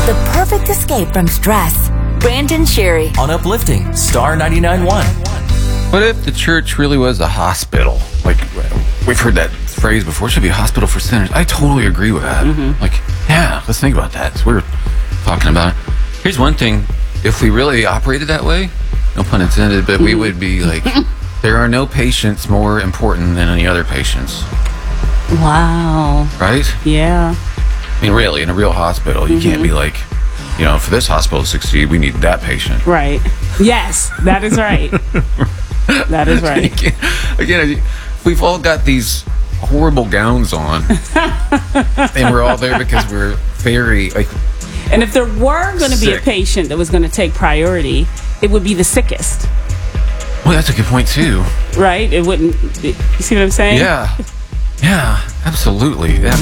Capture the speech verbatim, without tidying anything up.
The perfect escape from stress. Brandon Sherry on Uplifting Star ninety-nine point one. What if the church really was a hospital? Like, we've heard that phrase before, it should be a hospital for sinners. I totally agree with that. Mm-hmm. Like, yeah, let's think about that. So we were talking about it. Here's one thing. If we really operated that way, no pun intended, but we would be like, there are no patients more important than any other patients. Wow. Right? Yeah. I mean, really, in a real hospital, you mm-hmm. can't be like, you know, for this hospital to succeed, we need that patient. Right. Yes, that is right. That is right. Again, we've all got these horrible gowns on, and we're all there because we're very, like... And if there were going to be a patient that was going to take priority, it would be the sickest. Well, that's a good point, too. Right? It wouldn't... You see what I'm saying? Yeah. Yeah, absolutely. That